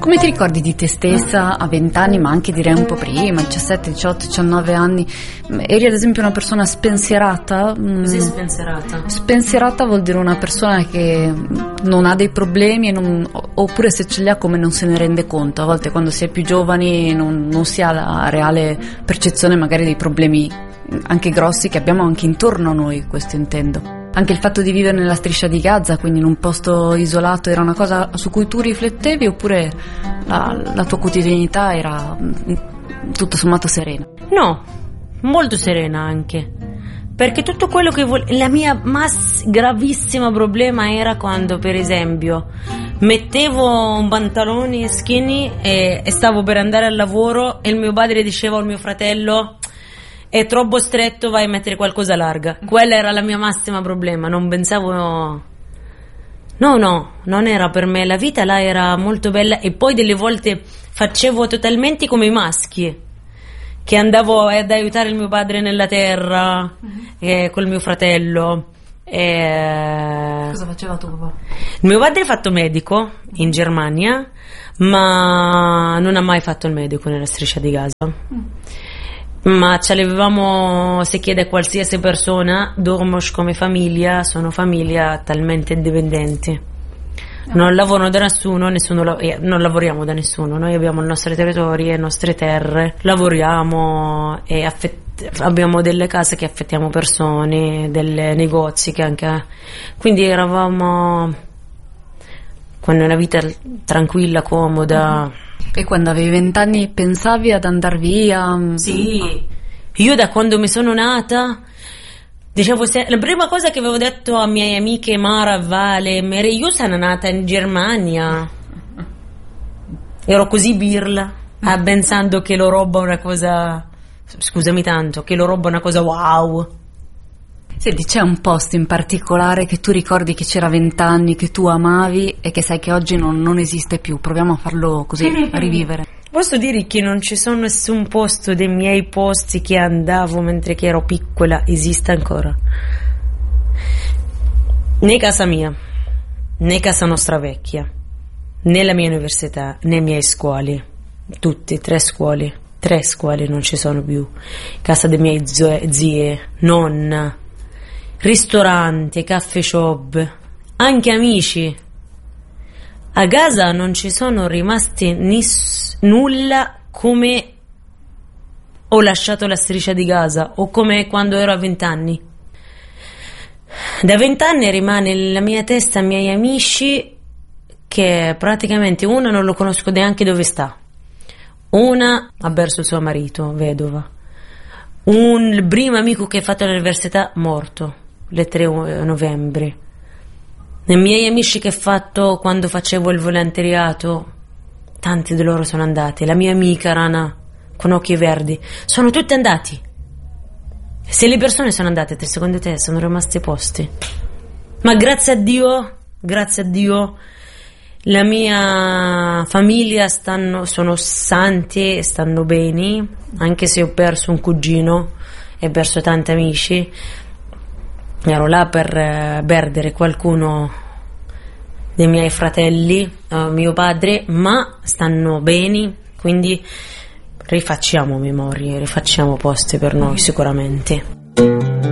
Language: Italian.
Come ti ricordi di te stessa a 20 anni, ma anche direi un po' prima, 17, 18, 19 anni? Eri ad esempio una persona spensierata? Così spensierata? Spensierata vuol dire una persona che non ha dei problemi oppure se ce li ha come non se ne rende conto. A volte quando si è più giovani non si ha la reale percezione magari dei problemi anche grossi che abbiamo anche intorno a noi, questo intendo. Anche il fatto di vivere nella striscia di Gaza, quindi in un posto isolato, era una cosa su cui tu riflettevi oppure la tua quotidianità era tutto sommato serena? No, molto serena anche, perché tutto quello che la mia gravissima problema era quando, per esempio, mettevo un pantalone skinny e stavo per andare al lavoro e il mio padre diceva al mio fratello: è troppo stretto, vai a mettere qualcosa larga. Quella era la mia massima problema, non pensavo... No, non era per me, la vita là era molto bella e poi delle volte facevo totalmente come i maschi, che andavo ad aiutare il mio padre nella terra, col mio fratello. Cosa faceva tuo papà? Il mio padre ha fatto medico in Germania, ma non ha mai fatto il medico nella striscia di Gaza. Ma ce l'avevamo, se chiede a qualsiasi persona, Dormosh come famiglia, sono famiglia talmente indipendenti. Non lavorano da nessuno, non lavoriamo da nessuno, noi abbiamo il nostro territorio, le nostre terre, lavoriamo e abbiamo delle case che affittiamo persone, dei negozi che anche... Quindi eravamo con una vita tranquilla, comoda. E quando avevi 20 anni pensavi ad andar via? Sì, io da quando mi sono nata dicevo, la prima cosa che avevo detto a mie amiche Mara, Vale, io sono nata in Germania, ero così birla, pensando che l'Europa è una cosa, scusami tanto, che l'Europa è una cosa wow. Senti, c'è un posto in particolare che tu ricordi che c'era 20 anni, che tu amavi e che sai che oggi non esiste più? Proviamo a farlo così, a rivivere. Posso dire che non ci sono nessun posto dei miei posti che andavo mentre che ero piccola esiste ancora. Né casa mia, né casa nostra vecchia, né la mia università, né le mie scuole. Tutte, 3 scuole. 3 scuole non ci sono più. Casa delle mie zie, nonna, ristoranti, caffè shop, anche amici. A Gaza non ci sono rimasti nulla come ho lasciato la striscia di Gaza o come quando ero a 20 anni. Da 20 anni rimane nella mia testa i miei amici, che praticamente una non lo conosco neanche dove sta, una ha perso il suo marito, vedova, il primo amico che ha fatto l'università morto il 3 novembre. I miei amici che ho fatto quando facevo il volontariato, tanti di loro sono andati. La mia amica Rana con occhi verdi, sono tutti andati. Se le persone sono andate, secondo te sono rimasti posti? Ma grazie a Dio la mia famiglia sono santi, stanno bene, anche se ho perso un cugino e ho perso tanti amici. Ero là per perdere qualcuno dei miei fratelli, mio padre, ma stanno bene, quindi rifacciamo memorie, rifacciamo posti per noi sicuramente.